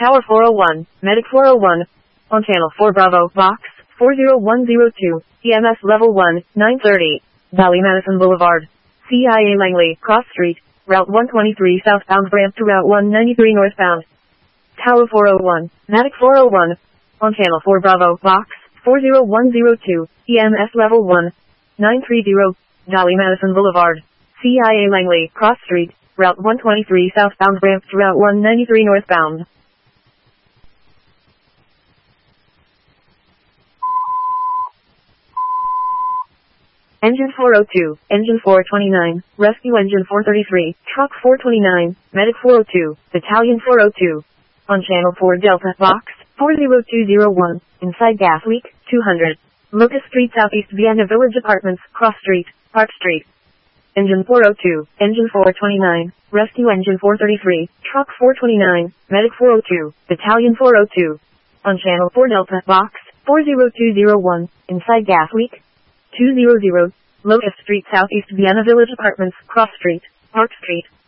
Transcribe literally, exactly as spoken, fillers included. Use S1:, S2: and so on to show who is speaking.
S1: Tower four oh one, Medic four oh one. On Channel four Bravo, Box four oh one oh two, E M S Level one, nine thirty. Valley Madison Boulevard. C I A Langley, Cross Street, Route one twenty-three southbound ramp to Route one ninety-three northbound. Tower four oh one, Medic four oh one. On Channel four Bravo, Box four oh one oh two, E M S Level one, nine thirty. Valley Madison Boulevard. C I A Langley, Cross Street, Route one twenty-three southbound ramp to Route one ninety-three northbound. Engine four oh two, Engine four twenty-nine, Rescue Engine four thirty-three, Truck four twenty-nine, Medic four oh two, Battalion four oh two. On Channel four Delta, Box four oh two oh one, inside Gas Leak, two hundred. Locust Street Southeast Vienna Village Apartments, Cross Street, Park Street. Engine four oh two, Engine four twenty-nine, Rescue Engine four thirty-three, Truck four twenty-nine, Medic four oh two, Battalion four oh two. On Channel four Delta, Box four oh two oh one, inside Gas Leak, two hundred. Locust Street Southeast Vienna Village Apartments, Cross Street, Park Street.